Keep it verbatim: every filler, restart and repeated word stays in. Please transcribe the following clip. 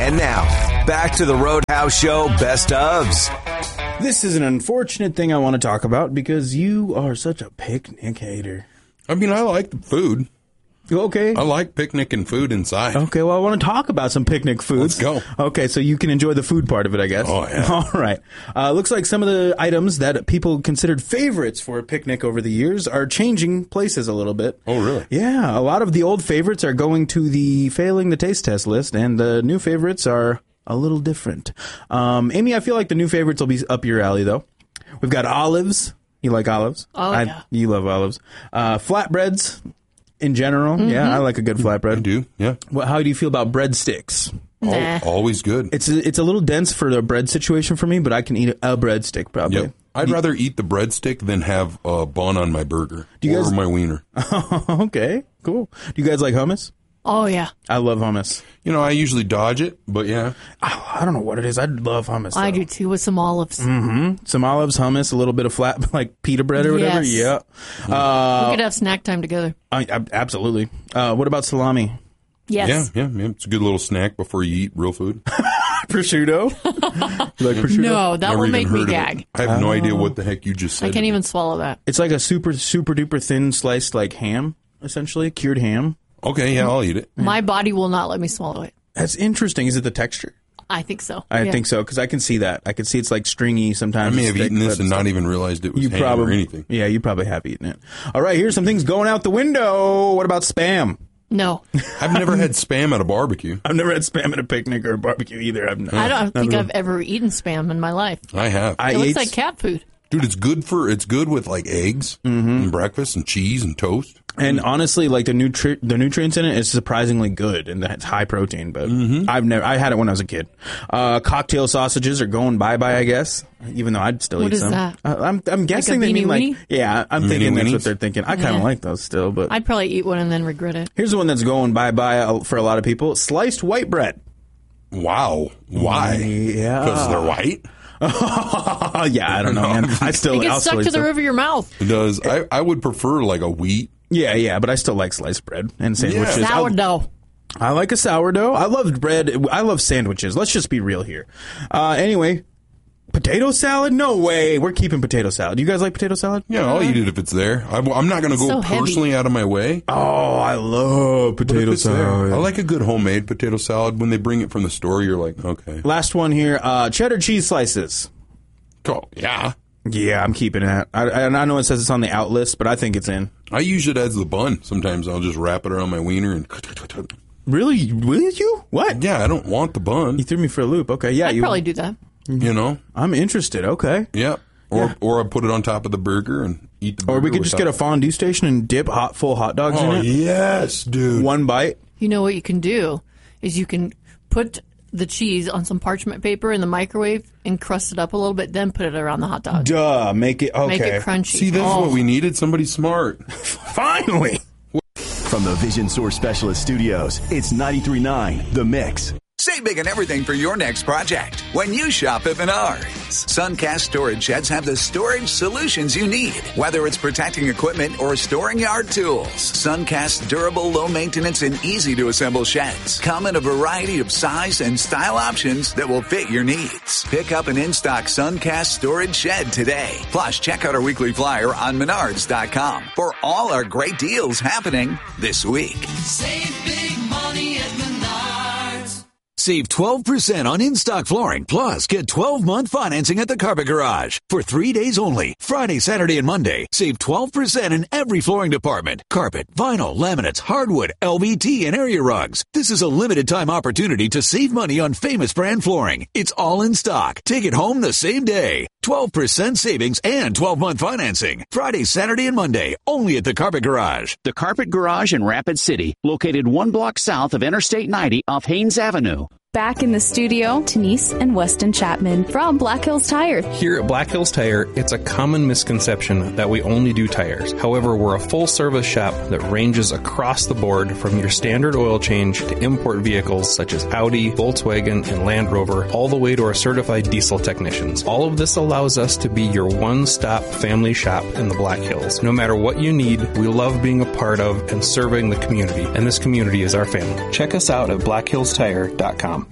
And now, back to the Roadhouse Show Best Ofs. This is an unfortunate thing I want to talk about because you are such a picnic hater. I mean, I like the food. Okay. I like picnicking food inside. Okay, well, I want to talk about some picnic foods. Let's go. Okay, so you can enjoy the food part of it, I guess. Oh, yeah. All right. Uh, looks like some of the items that people considered favorites for a picnic over the years are changing places a little bit. Oh, really? Yeah, a lot of the old favorites are going to the failing the taste test list, and the new favorites are a little different. Um, Amy, I feel like the new favorites will be up your alley, though. We've got olives. You like olives? Oh, I, yeah. You love olives. Uh, flatbreads. In general, Mm-hmm. yeah, I like a good flatbread. I do, yeah. Well, how do you feel about breadsticks? Nah. Al- always good. It's a, it's a little dense for the bread situation for me, but I can eat a breadstick probably. Yep. I'd rather eat the breadstick than have a bun on my burger Do you or guys- my wiener. Okay, cool. Do you guys like hummus? Oh, yeah. I love hummus. You know, I usually dodge it, but yeah. Oh, I don't know what it is. I love hummus. I though. do, too, with some olives. Mm-hmm. Some olives, hummus, a little bit of flat, like pita bread or whatever. Yes. Yeah. Uh, we could have snack time together. I, I, absolutely. Uh, what about salami? Yes. Yeah, yeah, yeah. It's a good little snack before you eat real food. Prosciutto? You like prosciutto? No, that Never will even make me heard of it. gag. I have no idea what the heck you just said. I can't even swallow that. It's like a super, super duper thin sliced like ham, essentially, cured ham. Okay, yeah, I'll eat it. My body will not let me swallow it. That's interesting. Is it the texture? I think so. I Yeah. think so, because I can see that. I can see it's like stringy I sometimes. may have Thick, eaten this but and it's not like- even realized it was You ham probably, or anything. yeah, you probably have eaten it. All right, here's some things going out the window. What about Spam? No. I've never had Spam at a barbecue. I've never had Spam at a picnic or a barbecue either. I've I don't think never- I've ever eaten Spam in my life. I have. I It looks ate like cat food. Dude, it's good for, it's good with like eggs Mm-hmm. and breakfast and cheese and toast. And honestly, like the nutri- the nutrients in it is surprisingly good, and it's high protein. But Mm-hmm. I've never, I had it when I was a kid. Uh, cocktail sausages are going bye bye, I guess. Even though I'd still What eat is some. that? Uh, I'm I'm guessing they beanie mean like weenie? yeah. I'm Mini thinking that's weenies? what they're thinking. I kind of Yeah. like those still, but I'd probably eat one and then regret it. here's the one that's going bye bye for a lot of people: sliced white bread. Wow. Why? Yeah. Because they're white? Yeah, I don't know, man. I still It I'll gets still stuck eat to the some. roof of your mouth. It does. I, I would prefer like a wheat. Yeah, yeah, but I still like sliced bread and sandwiches. I- Sourdough. I like a sourdough. I love bread. I love sandwiches. Let's just be real here. Uh, anyway, potato salad? No way. We're keeping potato salad. Do you guys like potato salad? Yeah, I'll eat it if it's there. I, I'm not going to go So heavy. personally out of my way. Oh, I love but if potato it's there. salad. I like a good homemade potato salad. When they bring it from the store, you're like, okay. Last one here. Uh, cheddar cheese slices. Cool. Yeah. Yeah, I'm keeping that. I, I, I know it says it's on the out list, but I think it's in. I use it as the bun. Sometimes I'll just wrap it around my wiener and... Really? Will you? What? Yeah, I don't want the bun. You threw me for a loop. Okay, yeah. I'd you, probably do that. You know? I'm interested. Okay. Yeah. Or Yeah. or I put it on top of the burger and eat the burger. Or we could with just get a top- fondue station and dip hot, full hot dogs Oh, in it. yes, dude. One bite. You know what you can do is you can put the cheese on some parchment paper in the microwave and crust it up a little bit, then put it around the hot dog. Duh. Make it okay. Make it crunchy. See, that's Oh. what we needed. Somebody smart. Finally. From the Vision Source Specialist Studios, it's ninety-three point nine The Mix. Save big on everything for your next project when you shop at Menards. Suncast storage sheds have the storage solutions you need, whether it's protecting equipment or storing yard tools. Suncast's durable, low maintenance, and easy to assemble sheds come in a variety of size and style options that will fit your needs. Pick up an in-stock Suncast storage shed today. Plus, check out our weekly flyer on menards dot com for all our great deals happening this week. Save big money at Menards. Save twelve percent on in-stock flooring, plus get twelve-month financing at the Carpet Garage. For three days only, Friday, Saturday, and Monday, save twelve percent in every flooring department. Carpet, vinyl, laminates, hardwood, L V T, and area rugs. This is a limited-time opportunity to save money on famous brand flooring. It's all in stock. Take it home the same day. twelve percent savings and twelve-month financing. Friday, Saturday, and Monday, only at the Carpet Garage. The Carpet Garage in Rapid City, located one block south of Interstate ninety off Haynes Avenue. Back in the studio, Denise and Weston Chapman from Black Hills Tire. Here at Black Hills Tire, it's a common misconception that we only do tires. However, we're a full-service shop that ranges across the board from your standard oil change to import vehicles such as Audi, Volkswagen, and Land Rover, all the way to our certified diesel technicians. All of this allows us to be your one-stop family shop in the Black Hills. No matter what you need, we love being a part of and serving the community, and this community is our family. Check us out at black hills tire dot com.